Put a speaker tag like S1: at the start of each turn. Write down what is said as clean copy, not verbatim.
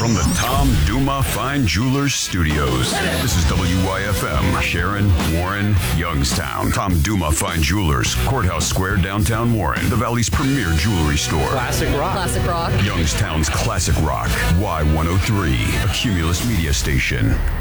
S1: From the Tom Duma Fine Jewelers Studios, this is WYFM, Sharon, Warren, Youngstown. Tom Duma Fine Jewelers, Courthouse Square, downtown Warren, the Valley's premier jewelry store.
S2: Classic rock.
S3: Classic rock.
S1: Youngstown's classic rock. Y103, a Cumulus media station.